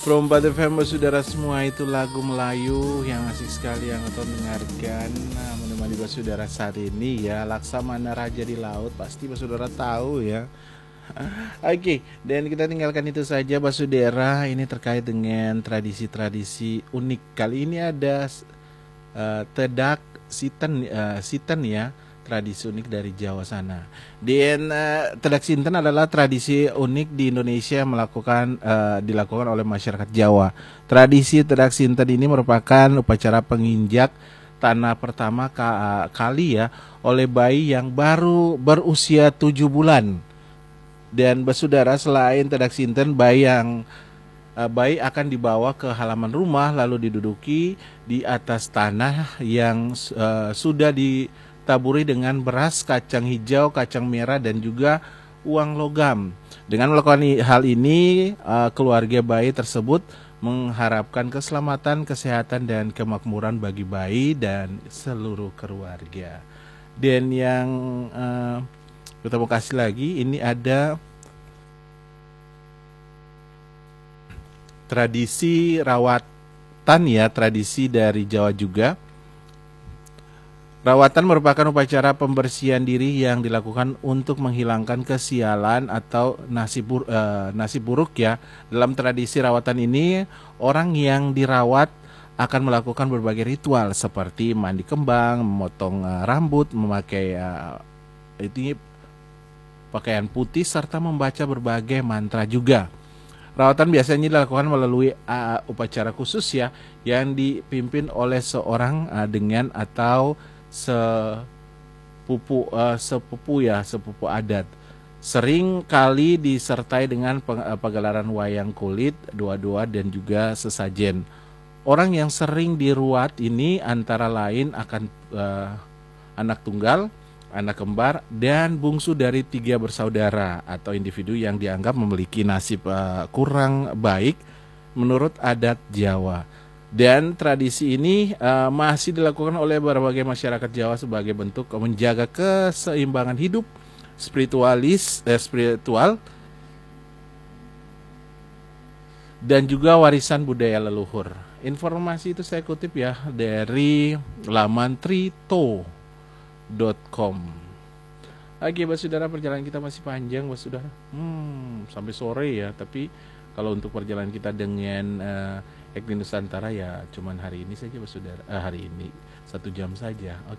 Perompak FM saudara semua, itu lagu Melayu yang asik sekali yang akan dengarkan. Nah, menemani saudara saat ini ya, Laksamana Raja di Laut, pasti saudara tahu ya. Oke, dan kita tinggalkan itu saja saudara. Ini terkait dengan tradisi-tradisi unik. Kali ini ada Tedak Siten ya, tradisi unik dari Jawa sana. Dan Tedak Sinten adalah tradisi unik di Indonesia dilakukan oleh masyarakat Jawa. Tradisi Tedak Sinten ini merupakan upacara penginjak tanah pertama kali ya oleh bayi yang baru berusia 7 bulan. Dan saudara, selain Tedak Sinten, bayi akan dibawa ke halaman rumah lalu diduduki di atas tanah yang sudah ditaburi dengan beras, kacang hijau, kacang merah, dan juga uang logam. Dengan melakukan hal ini, keluarga bayi tersebut mengharapkan keselamatan, kesehatan, dan kemakmuran bagi bayi dan seluruh keluarga. Dan yang kita mau kasih lagi, ini ada tradisi rawatan ya, tradisi dari Jawa juga. Rawatan merupakan upacara pembersihan diri yang dilakukan untuk menghilangkan kesialan atau nasib buruk ya. Dalam tradisi rawatan ini, orang yang dirawat akan melakukan berbagai ritual seperti mandi kembang, memotong rambut, memakai pakaian putih, serta membaca berbagai mantra juga. Rawatan biasanya dilakukan melalui upacara khusus ya, yang dipimpin oleh seorang dengan atau sepupu adat. Sering kali disertai dengan pagelaran wayang kulit, doa-doa, dan juga sesajen. Orang yang sering diruat ini antara lain akan anak tunggal, anak kembar, dan bungsu dari 3 bersaudara atau individu yang dianggap memiliki nasib kurang baik menurut adat Jawa. Dan tradisi ini masih dilakukan oleh berbagai masyarakat Jawa sebagai bentuk menjaga keseimbangan hidup spiritual dan juga warisan budaya leluhur. Informasi itu saya kutip ya dari laman trito.com. Oke, saudara, perjalanan kita masih panjang, saudara. Sampai sore ya. Tapi kalau untuk perjalanan kita dengan Ekni Nusantara ya, cuman hari ini saja, saudara. Hari ini 1 jam saja. Oke.